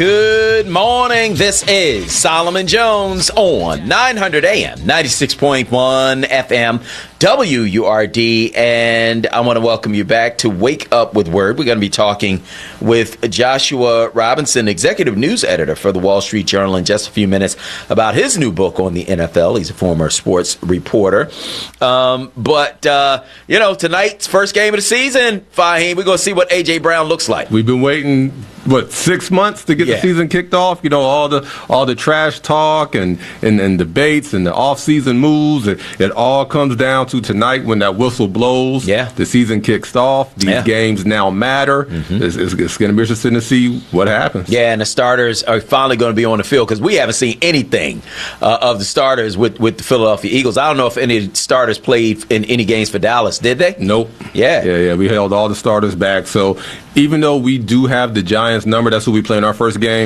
Good morning. This is Solomon Jones on 900 AM, 96.1 FM, WURD, and I want to welcome you back to Wake Up with Word. We're going to be talking with Joshua Robinson, executive news editor for the Wall Street Journal, in just a few minutes about his new book on the NFL. He's a former sports reporter. But tonight's first game of the season, Fahim, we're going to see what A.J. Brown looks like. We've been waiting, 6 months to get the season kicked off? All the trash talk and debates and the off-season moves. It all comes down to tonight when that whistle blows. Yeah. The season kicks off. These games now matter. Mm-hmm. It's going to be interesting to see what happens. Yeah, and the starters are finally going to be on the field because we haven't seen anything of the starters with the Philadelphia Eagles. I don't know if any starters played in any games for Dallas. Did they? Nope. Yeah. We held all the starters back. So even though we do have the Giants number, that's who we play in our first game.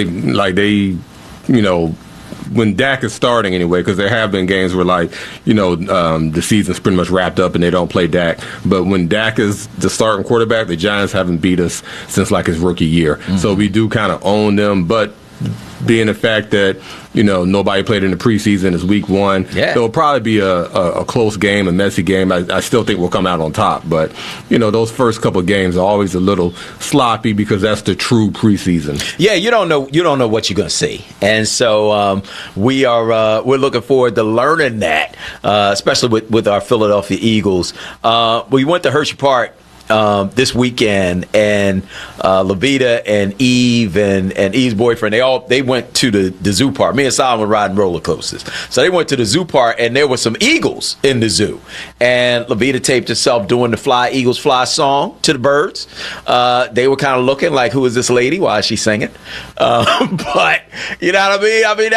When Dak is starting anyway, because there have been games where the season's pretty much wrapped up and they don't play Dak. But when Dak is the starting quarterback, the Giants haven't beat us since his rookie year. Mm-hmm. So we do kind of own them, but being the fact that nobody played in the preseason is week one, it'll probably be a close game, a messy game. I still think we'll come out on top, but those first couple of games are always a little sloppy because that's the true preseason. Yeah, you don't know what you're going to see, and so we're looking forward to learning that, especially with our Philadelphia Eagles. We went to Hershey Park this weekend, and Levita and Eve and Eve's boyfriend, they went to the zoo park. Me and Solomon were riding roller coasters, so they went to the zoo park, and there were some eagles in the zoo, and Levita taped herself doing the Eagles Fly song to the birds. They were kind of looking like, who is this lady? Why is she singing? But you know what I mean?